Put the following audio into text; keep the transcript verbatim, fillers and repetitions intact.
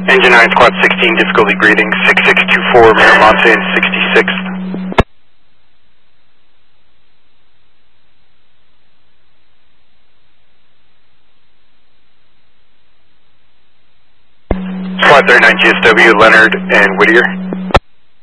Engine nine, Squad sixteen, difficulty breathing, six six two four, Miramonte and sixty-sixth. Squad thirty-nine, G S W, Leonard and Whittier.